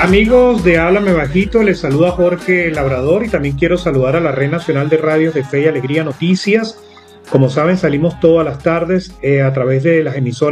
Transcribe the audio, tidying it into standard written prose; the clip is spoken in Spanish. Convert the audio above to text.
Amigos de Háblame Bajito, les saluda Jorge Labrador y también quiero saludar a la Red Nacional de Radios de Fe y Alegría Noticias. Como saben, salimos todas las tardes a través de las emisoras